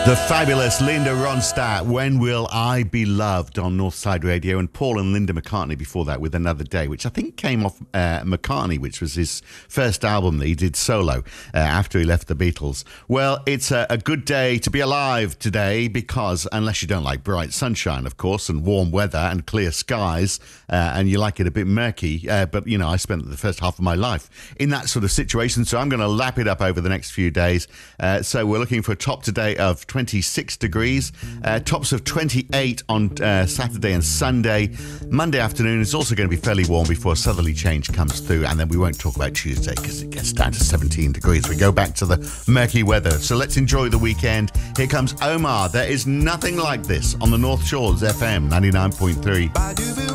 The fabulous Linda Ronstadt, When Will I Be Loved, on Northside Radio, and Paul and Linda McCartney before that with Another Day, which I think came off McCartney, which was his first album that he did solo after he left the Beatles. Well, it's a good day to be alive today because, unless you don't like bright sunshine, of course, and warm weather and clear skies, and you like it a bit murky, but, you know, I spent the first half of my life in that sort of situation, so I'm going to lap it up over the next few days. So we're looking for a top today of 26 degrees, tops of 28 on Saturday and Sunday. Monday afternoon is also going to be fairly warm before a southerly change comes through, and then we won't talk about Tuesday because it gets down to 17 degrees. We go back to the murky weather, so let's enjoy the weekend. Here comes Omar. There is nothing like this on the North Shores FM 99.3.